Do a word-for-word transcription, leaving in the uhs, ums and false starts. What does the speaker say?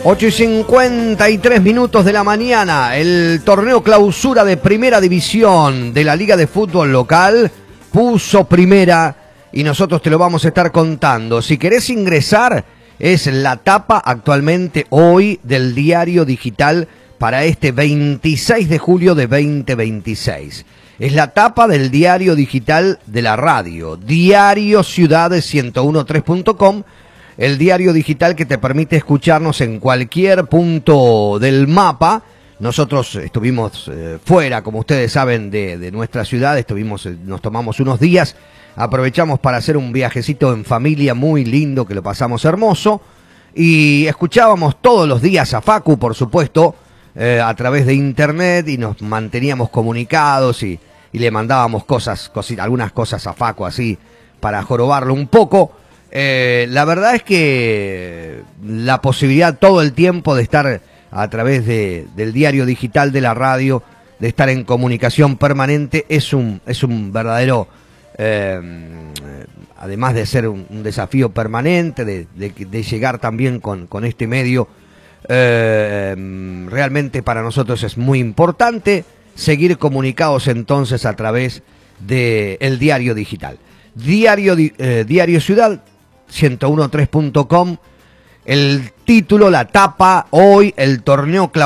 ocho y cincuenta y tres minutos de la mañana, el torneo clausura de primera división de la Liga de Fútbol Local puso primera y nosotros te lo vamos a estar contando. Si querés ingresar, es la tapa actualmente hoy del diario digital para este veintiséis de julio de veinte veintiséis. Es la tapa del diario digital de la radio, Diario Ciudades ciento uno tres punto com, el diario digital que te permite escucharnos en cualquier punto del mapa. Nosotros estuvimos eh, fuera, como ustedes saben, de, de nuestra ciudad, estuvimos, eh, nos tomamos unos días, aprovechamos para hacer un viajecito en familia muy lindo, que lo pasamos hermoso, y escuchábamos todos los días a Facu, por supuesto, eh, a través de internet, y nos manteníamos comunicados, y, y le mandábamos cosas, cositas, algunas cosas a Facu, así, para jorobarlo un poco. Eh, la verdad es que la posibilidad todo el tiempo de estar a través de, del diario digital de la radio, de estar en comunicación permanente, es un, es un verdadero, eh, además de ser un, un desafío permanente, de, de, de llegar también con, con este medio, eh, realmente para nosotros es muy importante seguir comunicados entonces a través del diario digital. Diario, eh, Diario Ciudad ciento uno tres punto com, el título, la tapa, hoy el torneo clausura.